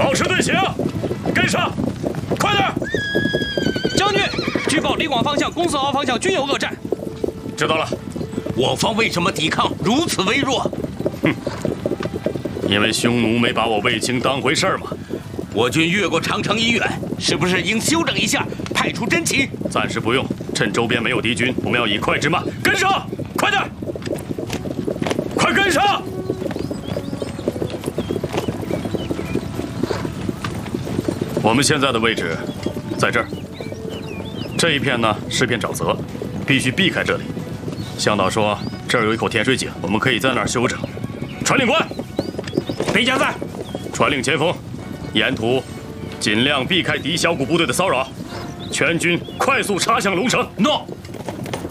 保持队形，跟上，快点！ 将军，据报李广方向、公司敖方向均有恶战。 知道了。 我方为什么抵抗如此微弱？ 哼，因为匈奴没把我卫青当回事儿嘛。 我军越过长城以远，是不是应休整一下，派出真旗？ 暂时不用，趁周边没有敌军，我们要以快制慢，跟上，快点，快跟上！我们现在的位置在这儿，这一片呢是片沼泽，必须避开这里。向导说这儿有一口甜水井，我们可以在那儿休整。传令官， 北家在。 传令前锋，沿途尽量避开敌小股部队的骚扰，全军快速插向龙城。 诺。